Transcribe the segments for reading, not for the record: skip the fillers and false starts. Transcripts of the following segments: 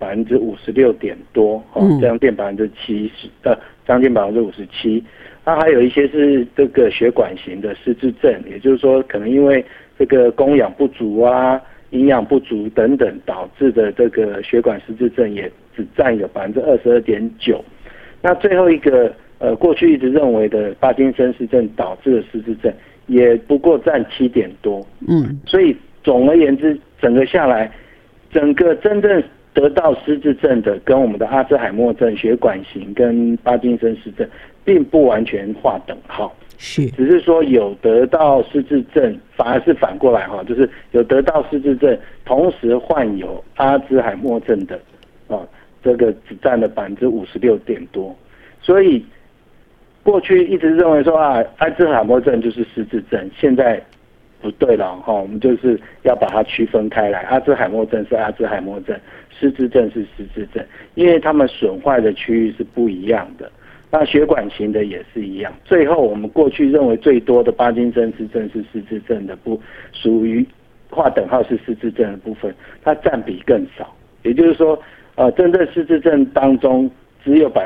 56%多，将近70%，将近57%。那还有一些是这个血管型的失智症，也就是说，可能因为这个供氧不足啊、营养不足等等导致的这个血管失智症，也只占有22.9%。那最后一个过去一直认为的帕金森氏症导致的失智症，也不过占7点多。所以总而言之，整个下来，整个真正得到失智症的，跟我们的阿兹海默症、血管型跟帕金森氏症，并不完全划等号。只是说有得到失智症，反而是反过来就是有得到失智症，同时患有阿兹海默症的，这个只占了56%多。所以过去一直认为说阿兹海默症就是失智症，现在不对了我们就是要把它区分开来，阿兹海默症是阿兹海默症，失智症是失智症，因为它们损坏的区域是不一样的。那血管型的也是一样。最后我们过去认为最多的帕金森氏症是失智症的属于划等号是失智症的部分，它占比更少。也就是说，真正失智症当中只有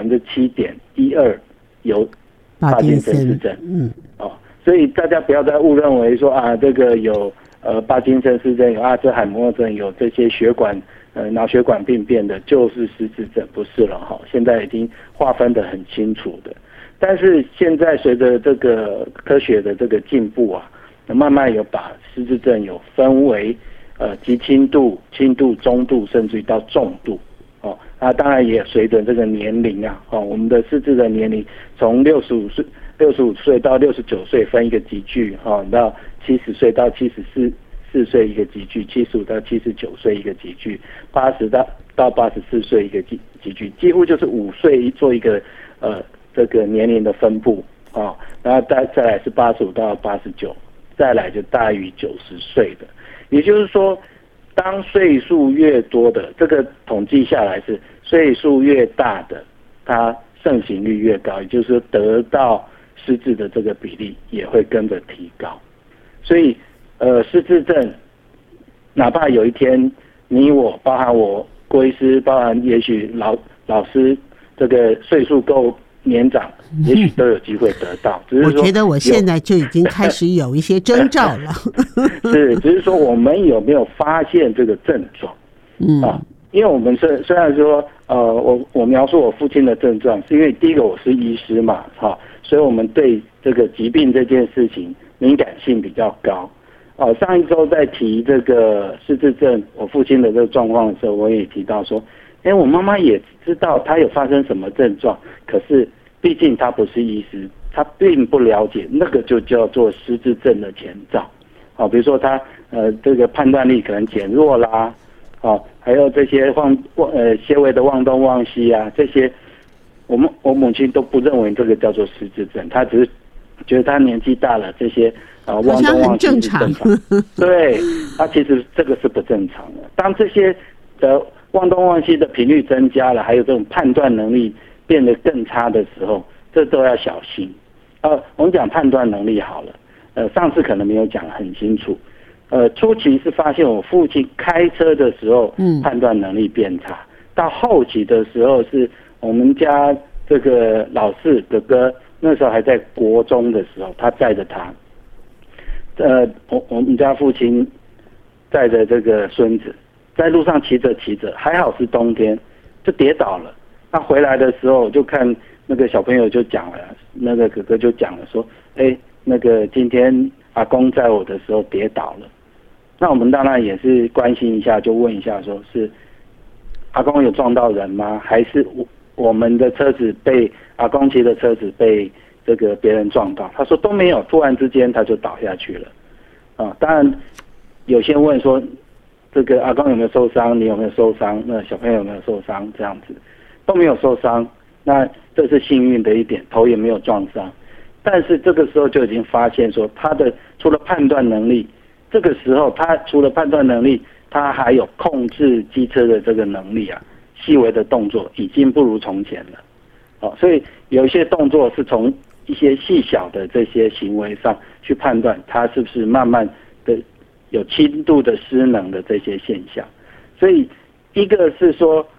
7.12%有帕金森氏症。所以大家不要再误认为说这个有帕金森氏症、有阿兹海默症、有这些血管脑血管病变的就是失智症，不是了现在已经划分得很清楚的。但是现在随着这个科学的这个进步慢慢有把失智症有分为极轻度、轻度、中度，甚至于到重度当然也随着这个年龄我们的失智的年龄从65岁到69岁分一个级距到70岁到74岁一个级距，75到79岁一个级距，80到84岁一个级距，几乎就是5岁做一个这个年龄的分布然后再来是85到89，再来就大于90岁的。也就是说，当岁数越多的，这个统计下来是岁数越大的，它盛行率越高，也就是说得到失智的这个比例也会跟着提高。所以失智症，哪怕有一天你我，包含我郭医师，包含也许老师这个岁数够年长，也许都有机会得到。只是说， 我觉得我现在就已经开始有一些征兆了。 是，只是说我们有没有发现这个症状？因为我们虽然说我描述我父亲的症状，是因为第一个我是医师嘛，所以我们对这个疾病这件事情敏感性比较高。上一周在提这个失智症我父亲的这个状况的时候，我也提到说，我妈妈也知道他有发生什么症状，可是毕竟他不是医师，他并不了解那个就叫做失智症的前兆。比如说他这个判断力可能减弱啦，还有这些些微的忘东忘西这些我母亲都不认为这个叫做失智症，她只是觉得她年纪大了，这些忘东忘西是正常。对，她其实这个是不正常的。当这些的忘东忘西的频率增加了，还有这种判断能力变得更差的时候，这都要小心。我们讲判断能力好了，上次可能没有讲很清楚。初期是发现我父亲开车的时候，判断能力变差，到后期的时候是我们家这个老四哥哥那时候还在国中的时候，他载着他，我们家父亲载着这个孙子，在路上骑着，还好是冬天，就跌倒了。那回来的时候就看那个小朋友就讲了，那个哥哥就讲了说，那个今天阿公载我的时候跌倒了。那我们当然也是关心一下，就问一下，说是阿公有撞到人吗？还是我们的车子被阿公骑的车子被这个别人撞到？他说都没有，突然之间他就倒下去了。当然有些问说，这个阿公有没有受伤？你有没有受伤？那小朋友有没有受伤？这样子都没有受伤，那这是幸运的一点，头也没有撞伤。但是这个时候就已经发现说，他的除了判断能力，这个时候他除了判断能力，他还有控制机车的这个能力细微的动作已经不如从前了。所以有一些动作是从一些细小的这些行为上去判断他是不是慢慢的有轻度的失能的这些现象。所以一个是说